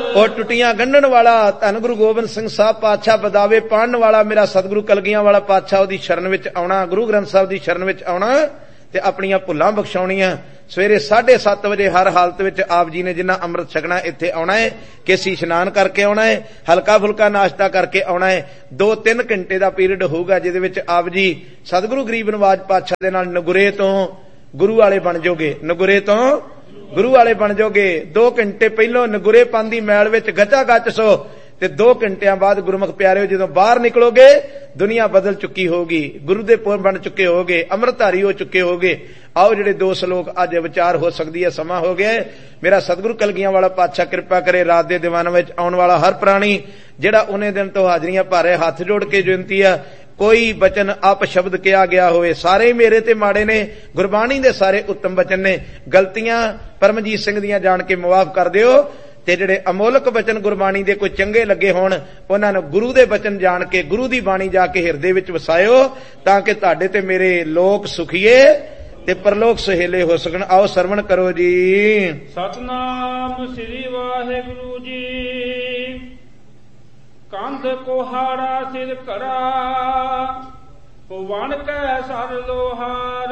ਉਹ ਟੁੱਟੀਆਂ ਗੰਢਣ ਵਾਲਾ ਧੰਨ ਗੁਰੂ ਗੋਬਿੰਦ ਸਿੰਘ ਸਾਹਿਬ ਪਾਤਸ਼ਾਹ ਬਦਾਵੇ ਪਾੜਨ ਵਾਲਾ ਮੇਰਾ ਸਤਿਗੁਰੂ ਕਲਗੀਆਂ ਵਾਲਾ ਪਾਤਸ਼ਾਹ ਉਹਦੀ ਸ਼ਰਨ ਵਿੱਚ ਆਉਣਾ, ਗੁਰੂ ਗ੍ਰੰਥ ਸਾਹਿਬ ਦੀ ਸ਼ਰਨ ਵਿੱਚ ਆਉਣਾ ਤੇ ਆਪਣੀਆਂ ਭੁੱਲਾਂ ਬਖਸ਼ਾਉਣੀਆਂ। ਸਵੇਰੇ 7:30 ਵਜੇ ਹਰ ਹਾਲਤ ਵਿੱਚ ਆਪ ਜੀ ਨੇ ਜਿੰਨਾ ਅੰਮ੍ਰਿਤ ਛਕਣਾ ਇੱਥੇ ਆਉਣਾ ਹੈ, ਕੇਸੀ ਇਸ਼ਨਾਨ ਕਰਕੇ ਆਉਣਾ ਹੈ, ਹਲਕਾ ਫੁਲਕਾ ਨਾਸ਼ਤਾ ਕਰਕੇ ਆਉਣਾ ਹੈ। 2-3 ਘੰਟੇ ਦਾ ਪੀਰੀਅਡ ਹੋਊਗਾ ਜਿਹਦੇ ਵਿੱਚ ਆਪ ਜੀ ਸਤਿਗੁਰੂ ਗਰੀਬ ਨਵਾਜ ਪਾਤਸ਼ਾਹ ਦੇ ਨਾਲ ਨਗੁਰੇ ਤੋਂ ਗੁਰੂ ਵਾਲੇ ਬਣ ਜਾਓਗੇ, ਨਗੁਰੇ ਤੋਂ ਗੁਰੂ ਵਾਲੇ ਬਣ ਜਾਓਗੇ। 2 ਘੰਟੇ ਪਹਿਲੋਂ ਨਗੁਰੇ ਪਾਂਦੀ ਮੈਲ ਵਿੱਚ ਗਚਾ ਗਚ ਸੋ ਤੇ 2 ਘੰਟਿਆਂ ਬਾਅਦ ਗੁਰਮੁਖ ਪਿਆਰਿਓ ਜਦੋਂ ਬਾਹਰ ਨਿਕਲੋਗੇ ਦੁਨੀਆ ਬਦਲ ਚੁੱਕੀ ਹੋਗੀ, ਗੁਰੂ ਦੇ ਪੁਰ ਬਣ ਚੁੱਕੇ ਹੋਗੇ, ਅੰਮ੍ਰਿਤਧਾਰੀ ਹੋ ਚੁੱਕੇ ਹੋਗੇ। ਆਓ ਜਿਹੜੇ 2 ਸ਼ਲੋਕ ਅੱਜ ਵਿਚਾਰ ਹੋ ਸਕਦੀ ਹੈ, ਸਮਾਂ ਹੋ ਗਿਆ। ਮੇਰਾ ਸਤਿਗੁਰੂ ਕਲਗੀਆਂ ਵਾਲਾ ਪਾਤਸ਼ਾਹ ਕਿਰਪਾ ਕਰੇ ਰਾਤ ਦੇ ਦੀਵਾਨ ਵਿੱਚ ਆਉਣ ਵਾਲਾ ਹਰ ਪ੍ਰਾਣੀ ਜਿਹੜਾ ਉਹਨੇ ਦਿਨ ਤੋਂ ਹਾਜ਼ਰੀਆਂ ਭਾਰੇ ਹੱਥ ਜੋੜ ਕੇ ਬੇਨਤੀ ਆ, ਕੋਈ ਬਚਨ ਅਪ ਸ਼ਬਦ ਕਿਹਾ ਗਿਆ ਹੋਵੇ ਸਾਰੇ ਹੀ ਮੇਰੇ ਤੇ ਮਾੜੇ ਨੇ, ਗੁਰਬਾਣੀ ਦੇ ਸਾਰੇ ਉੱਤਮ ਬਚਨ ਨੇ, ਗਲਤੀਆਂ ਪਰਮਜੀਤ ਸਿੰਘ ਦੀਆਂ ਜਾਣ ਕੇ ਮੁਆਫ ਕਰ ਦਿਓ ਤੇ ਜਿਹੜੇ ਅਮੋਲਕ ਬਚਨ ਗੁਰਬਾਣੀ ਦੇ ਕੋਈ ਚੰਗੇ ਲੱਗੇ ਹੋਣ ਉਹਨਾਂ ਨੂੰ ਗੁਰੂ ਦੇ ਬਚਨ ਜਾਣ ਕੇ ਗੁਰੂ ਦੀ ਬਾਣੀ ਜਾ ਕੇ ਹਿਰਦੇ ਵਿੱਚ ਵਸਾਇਓ ਤਾਂ ਕਿ ਤੁਹਾਡੇ ਤੇ ਮੇਰੇ ਲੋਕ ਸੁਖੀਏ ਤੇ ਪਰਲੋਕ ਸੁਹੇਲੇ ਹੋ ਸਕਣ। ਆਓ ਸਰਵਣ ਕਰੋ ਜੀ। ਸਤਨਾਮ ਸ੍ਰੀ ਵਾਹਿਗੁਰੂ ਜੀ। ਕੰਧ ਕੋਹਾੜਾ ਸਿਰ ਕੜਾ ਵਣ ਕੈ ਸਰ ਲੋਹਾਰ।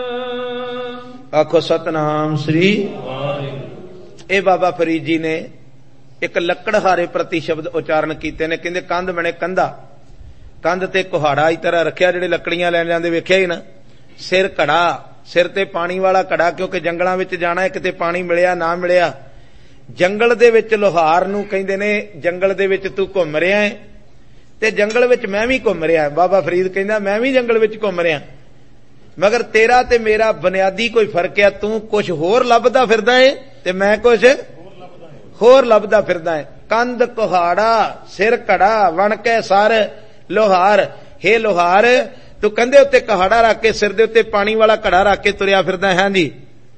ਆਖੋ ਸਤਨਾਮ ਸ੍ਰੀ ਵਾਹਿਗੁਰੂ। ਇਹ ਬਾਬਾ ਫਰੀਦ ਜੀ ਨੇ ਇੱਕ ਲੱਕੜਹਾਰੇ ਪ੍ਰਤੀ ਸ਼ਬਦ ਉਚਾਰਨ ਕੀਤੇ ਨੇ। ਕਹਿੰਦੇ ਕੰਧ ਬਣੇ ਕੰਧਾ, ਕੰਧ ਤੇ ਕੁਹਾੜਾ ਇਸ ਤਰ੍ਹਾਂ ਰੱਖਿਆ, ਜਿਹੜੇ ਲੱਕੜੀਆਂ ਲੈਣ ਜਾਂਦੇ ਵੇਖਿਆ ਹੀ ਨਾ। ਸਿਰ ਘੜਾ, ਸਿਰ ਤੇ ਪਾਣੀ ਵਾਲਾ ਘੜਾ, ਕਿਉਂਕਿ ਜੰਗਲਾਂ ਵਿੱਚ ਜਾਣਾ, ਕਿਤੇ ਪਾਣੀ ਮਿਲਿਆ ਨਾ ਮਿਲਿਆ। ਜੰਗਲ ਦੇ ਵਿੱਚ ਲੋਹਾਰ ਨੂੰ ਕਹਿੰਦੇ ਨੇ ਜੰਗਲ ਦੇ ਵਿੱਚ ਤੂੰ ਘੁੰਮ ਰਿਹਾ ਹੈ ਤੇ ਜੰਗਲ ਵਿੱਚ ਮੈਂ ਵੀ ਘੁੰਮ ਰਿਹਾ। ਬਾਬਾ ਫਰੀਦ ਕਹਿੰਦਾ ਮੈਂ ਵੀ ਜੰਗਲ ਵਿੱਚ ਘੁੰਮ ਰਿਹਾ, ਮਗਰ ਤੇਰਾ ਤੇ ਮੇਰਾ ਬੁਨਿਆਦੀ ਕੋਈ ਫਰਕ ਹੈ। ਤੂੰ ਕੁਝ ਹੋਰ ਲੱਭਦਾ ਫਿਰਦਾ ਹੈ ਤੇ ਮੈਂ ਕੁਝ ਹੋਰ ਲੱਭਦਾ ਫਿਰਦਾ ਹੈ। ਕੰਧ ਕੁਹਾੜਾ ਸਿਰ ਘੜਾ ਵਣ ਕੇ ਸਰ ਲੋਹਾਰ। ਹੇ ਲੋਹਾਰ, ਤੂੰ ਕੰਧੇ ਉੱਤੇ ਕੁਹਾੜਾ ਰੱਖ ਕੇ ਸਿਰ ਦੇ ਉੱਤੇ ਪਾਣੀ ਵਾਲਾ ਘੜਾ ਰੱਖ ਕੇ ਤੁਰਿਆ ਫਿਰਦਾ ਹੈ। ਜੀ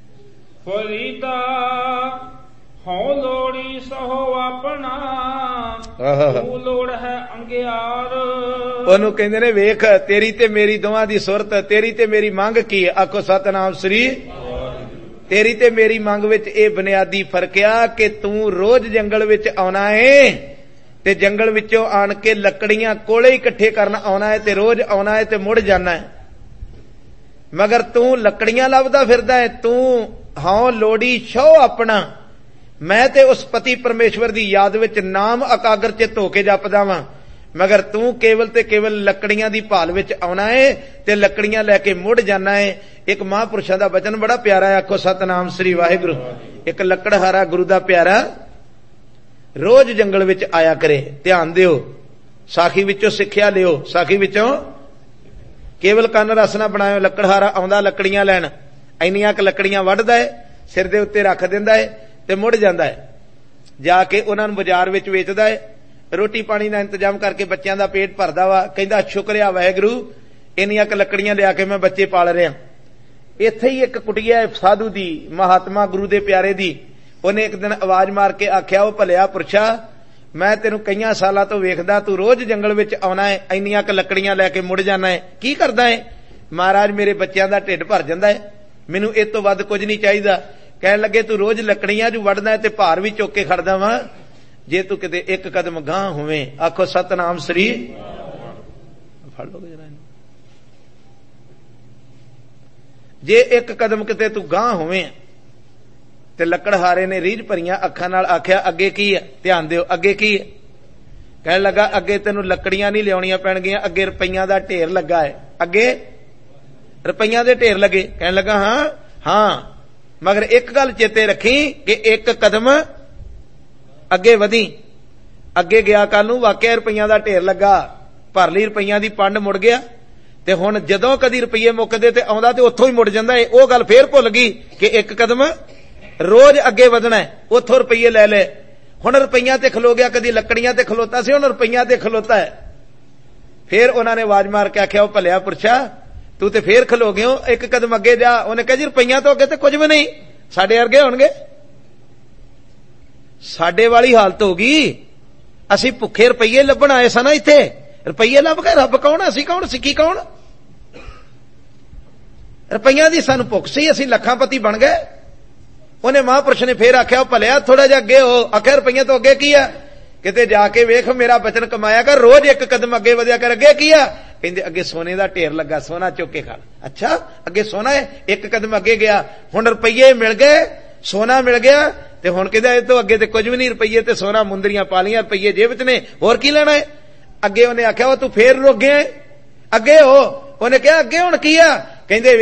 ਫਰੀਦਾ ਹਉ ਲੋੜੀ ਸਹੋ ਆਪਣਾ, ਤੂੰ ਲੋੜ ਹੈ ਅੰਗਿਆਰ। ਉਹਨੂੰ ਕਹਿੰਦੇ ਨੇ ਵੇਖ ਤੇਰੀ ਤੇ ਮੇਰੀ ਦੋਵਾਂ ਦੀ ਸੁਰਤ, ਤੇਰੀ ਤੇ ਮੇਰੀ ਮੰਗ ਕੀ ਹੈ। ਆਖੋ ਸਤਨਾਮ ਸ੍ਰੀ। ਤੇਰੀ ਤੇ ਮੇਰੀ ਮੰਗ ਵਿੱਚ ਇਹ ਬੁਨਿਆਦੀ ਫਰਕ ਆ ਕਿ ਤੂੰ ਰੋਜ਼ ਜੰਗਲ ਵਿੱਚ ਆਉਣਾ ਏ ਤੇ ਜੰਗਲ ਵਿੱਚੋਂ ਆਣ ਕੇ ਲੱਕੜੀਆਂ ਕੋਲੇ ਇਕੱਠੇ ਕਰਨ ਆਉਣਾ ਹੈ ਤੇ ਰੋਜ਼ ਆਉਣਾ ਹੈ ਤੇ ਮੁੜ ਜਾਣਾ ਹੈ, ਮਗਰ ਤੂੰ ਲੱਕੜੀਆਂ ਲੱਭਦਾ ਫਿਰਦਾ ਹੈ। ਤੂੰ ਹਾਂ ਲੋੜੀ ਛੋ ਆਪਣਾ, ਮੈਂ ਤੇ ਉਸ ਪਤੀ ਪਰਮੇਸ਼ਵਰ ਦੀ ਯਾਦ ਵਿੱਚ ਨਾਮ ਇਕਾਗਰ ਚਿੱਤ ਹੋ ਕੇ ਜਪਦਾ ਵਾਂ, ਮਗਰ ਤੂੰ ਕੇਵਲ ਤੇ ਕੇਵਲ ਲੱਕੜੀਆਂ ਦੀ ਭਾਲ ਵਿੱਚ ਆਉਣਾ ਹੈ ਤੇ ਲੱਕੜੀਆਂ ਲੈ ਕੇ ਮੁੜ ਜਾਣਾ ਹੈ। ਇੱਕ ਮਹਾਂਪੁਰਸ਼ਾਂ ਦਾ ਬਚਨ ਬੜਾ ਪਿਆਰਾ ਹੈ। ਆਖੋ ਸਤਨਾਮ ਸ੍ਰੀ ਵਾਹਿਗੁਰੂ। ਇੱਕ ਲੱਕੜਹਾਰਾ ਗੁਰੂ ਦਾ ਪਿਆਰਾ ਰੋਜ਼ ਜੰਗਲ ਵਿੱਚ ਆਇਆ ਕਰੇ। ਧਿਆਨ ਦਿਓ, ਸਾਖੀ ਵਿੱਚੋਂ ਸਿੱਖਿਆ ਲਿਓ, ਸਾਖੀ ਵਿੱਚੋਂ ਕੇਵਲ ਕੰਨ ਰਸ ਨਾ ਬਣਾਇਓ। ਲੱਕੜਹਾਰਾ ਆਉਂਦਾ ਲੱਕੜੀਆਂ ਲੈਣ, ਇੰਨੀਆਂ ਕੁ ਲੱਕੜੀਆਂ ਵੱਢਦਾ ਹੈ, ਸਿਰ ਦੇ ਉੱਤੇ ਰੱਖ ਦਿੰਦਾ ਹੈ ਤੇ ਮੁੜ ਜਾਂਦਾ ਹੈ। ਜਾ ਕੇ ਉਹਨਾਂ ਨੂੰ ਬਾਜ਼ਾਰ ਵਿੱਚ ਵੇਚਦਾ ਹੈ, ਰੋਟੀ ਪਾਣੀ ਦਾ ਇੰਤਜ਼ਾਮ ਕਰਕੇ ਬੱਚਿਆਂ ਦਾ ਪੇਟ ਭਰਦਾ ਵਾ। ਕਹਿੰਦਾ ਸ਼ੁਕਰਿਆ ਵਾਹਿਗੁਰੂ, ਇੰਨੀਆਂ ਕੁ ਲੱਕੜੀਆਂ ਲਿਆ ਕੇ ਮੈਂ ਬੱਚੇ ਪਾਲ ਰਿਹਾ। ਇੱਥੇ ਹੀ ਇੱਕ ਕੁਟੀਆ ਸਾਧੂ ਦੀ, ਮਹਾਤਮਾ ਗੁਰੂ ਦੇ ਪਿਆਰੇ ਦੀ, ਉਹਨੇ ਇੱਕ ਦਿਨ ਆਵਾਜ਼ ਮਾਰ ਕੇ ਆਖਿਆ, ਉਹ ਭਲਿਆ ਪੁਰਸ਼ਾ, ਮੈਂ ਤੈਨੂੰ ਕਈਆਂ ਸਾਲਾਂ ਤੋਂ ਵੇਖਦਾ, ਤੂੰ ਰੋਜ਼ ਜੰਗਲ ਵਿੱਚ ਆਉਣਾ ਹੈ, ਇੰਨੀਆਂ ਕੁ ਲੱਕੜੀਆਂ ਲੈ ਕੇ ਮੁੜ ਜਾਣਾ ਹੈ, ਕੀ ਕਰਦਾ ਹੈ? ਮਹਾਰਾਜ ਮੇਰੇ ਬੱਚਿਆਂ ਦਾ ਢਿੱਡ ਭਰ ਜਾਂਦਾ ਹੈ, ਮੈਨੂੰ ਇਹ ਤੋਂ ਵੱਧ ਕੁਝ ਨਹੀਂ ਚਾਹੀਦਾ। ਕਹਿਣ ਲੱਗੇ ਤੂੰ ਰੋਜ਼ ਲੱਕੜੀਆਂ ਜੂ ਵੱਢਦਾ ਹੈ ਤੇ ਭਾਰ ਵੀ ਚੁੱਕ ਕੇ ਖੜਦਾ ਵਾ, ਜੇ ਤੂੰ ਕਿਤੇ ਇੱਕ ਕਦਮ ਗਾਂਹ ਹੋਵੇਂ। ਆਖੋ ਸਤਨਾਮ ਸ੍ਰੀ। ਫੜ ਲੋਗੇ ਜਰਾ, ਜੇ ਇੱਕ ਕਦਮ ਕਿਤੇ ਤੂੰ ਗਾਂਹ ਹੋਵੇਂ। ਤੇ ਲੱਕੜਹਾਰੇ ਨੇ ਰੀਝ ਭਰੀਆਂ ਅੱਖਾਂ ਨਾਲ ਆਖਿਆ ਅੱਗੇ ਕੀ ਹੈ? ਧਿਆਨ ਦਿਓ, ਅੱਗੇ ਕੀ ਹੈ? ਕਹਿਣ ਲੱਗਾ ਅੱਗੇ ਤੈਨੂੰ ਲੱਕੜੀਆਂ ਨਹੀਂ ਲਿਆਉਣੀਆਂ ਪੈਣਗੀਆਂ, ਅੱਗੇ ਰੁਪਈਆਂ ਦਾ ਢੇਰ ਲੱਗਾ ਹੈ, ਅੱਗੇ ਰੁਪਈਆਂ ਦੇ ਢੇਰ ਲੱਗੇ। ਕਹਿਣ ਲੱਗਾ ਹਾਂ ਹਾਂ, ਮਗਰ ਇੱਕ ਗੱਲ ਚੇਤੇ ਰੱਖੀ ਕਿ ਇੱਕ ਕਦਮ ਅੱਗੇ ਵਧੀ। ਅੱਗੇ ਗਿਆ ਕੱਲ ਨੂੰ ਵਾਕਿਆ ਰੁਪਈਆਂ ਦਾ ਢੇਰ ਲੱਗਾ, ਭਰ ਲਈ ਰੁਪਈਆਂ ਦੀ ਪੰਡ, ਮੁੜ ਗਿਆ। ਤੇ ਹੁਣ ਜਦੋਂ ਕਦੀ ਰੁਪਈਏ ਮੁੱਕਦੇ ਤੇ ਆਉਂਦਾ ਤੇ ਉੱਥੋਂ ਹੀ ਮੁੜ ਜਾਂਦਾ ਹੈ। ਉਹ ਗੱਲ ਫੇਰ ਭੁੱਲ ਗਈ ਕਿ ਇੱਕ ਕਦਮ ਰੋਜ਼ ਅੱਗੇ ਵਧਣਾ, ਉੱਥੋਂ ਰੁਪਈਏ ਲੈ ਲੈ। ਹੁਣ ਰੁਪਈਆਂ ਤੇ ਖਲੋ ਗਿਆ, ਕਦੀ ਲੱਕੜੀਆਂ ਤੇ ਖਲੋਤਾ ਸੀ, ਹੁਣ ਰੁਪਈਆਂ ਤੇ ਖਲੋਤਾ ਹੈ। ਫੇਰ ਉਹਨਾਂ ਨੇ ਆਵਾਜ਼ ਮਾਰ ਕੇ ਆਖਿਆ, ਉਹ ਭਲਿਆ ਪੁਰਸ਼ਾ, ਤੂੰ ਤੇ ਫੇਰ ਖਲੋ ਗਿਓ, ਇੱਕ ਕਦਮ ਅੱਗੇ ਜਾ। ਉਹਨੇ ਕਿਹਾ ਜੀ ਰੁਪਈਆਂ ਤੋਂ ਅੱਗੇ ਤੇ ਕੁਝ ਵੀ ਨਹੀਂ, ਸਾਡੇ ਵਰਗੇ ਹੋਣਗੇ। ਸਾਡੇ ਵਾਲੀ ਹਾਲਤ ਹੋ ਗਈ, ਅਸੀਂ ਭੁੱਖੇ ਰੁਪਈਏ ਲੱਭਣ ਆਏ ਸਾਂ ਨਾ ਇੱਥੇ, ਰੁਪਈਏ ਲੱਭ ਕੇ ਰੱਬ ਕੌਣ, ਅਸੀਂ ਕੌਣ, ਸਿੱਖੀ ਕੌਣ? ਰੁਪਈਆਂ ਦੀ ਸਾਨੂੰ ਭੁੱਖ ਸੀ, ਅਸੀਂ ਲੱਖਾਂਪਤੀ ਬਣ ਗਏ। ਉਹਨੇ ਮਹਾਂਪੁਰਸ਼ ਨੇ ਫੇਰ ਆਖਿਆ, ਭਲਿਆ ਥੋੜਾ ਜਿਹਾ ਅੱਗੇ ਹੋ। ਆਖਿਆ ਰੁਪਈਆਂ ਤੋਂ ਅੱਗੇ ਕੀ ਆ? ਕਿਤੇ ਜਾ ਕੇ ਵੇਖ, ਮੇਰਾ ਬਚਨ ਕਮਾਇਆ ਕਰ, ਰੋਜ਼ ਇੱਕ ਕਦਮ ਅੱਗੇ ਵਧਿਆ ਕਰ। ਅੱਗੇ ਕੀ ਆ? ਕਹਿੰਦੇ ਅੱਗੇ ਸੋਨੇ ਦਾ ਢੇਰ ਲੱਗਾ, ਸੋਨਾ ਚੁੱਕ ਕੇ ਖਾ। ਅੱਛਾ, ਅੱਗੇ ਸੋਨਾ ਹੈ? ਇੱਕ ਕਦਮ ਅੱਗੇ ਗਿਆ, ਹੁਣ ਰੁਪਈਏ ਮਿਲ ਗਏ, ਸੋਨਾ ਮਿਲ ਗਿਆ, ਤੇ ਹੁਣ ਕਹਿੰਦਾ ਇਹ ਤੋਂ ਅੱਗੇ ਤੇ ਕੁਝ ਵੀ ਨਹੀਂ, ਰੁਪਈਏ ਤੇ ਸੋਨਾ ਮੁੰਦਰੀਆਂ ਪਾ ਲੀਆਂ, ਰੁਪਈਏ ਜੇਬ ਚ ਨੇ, ਹੋਰ ਕੀ ਲੈਣਾ ਹੈ? ਅੱਗੇ ਉਹਨੇ ਆਖਿਆ, ਉਹ ਤੂੰ ਫੇਰ ਰੁਕ ਗਿਆ, ਅੱਗੇ ਹੋ। ਉਹਨੇ ਕਿਹਾ ਅੱਗੇ ਹੁਣ ਕੀ ਆ? ਕਹਿੰਦੇ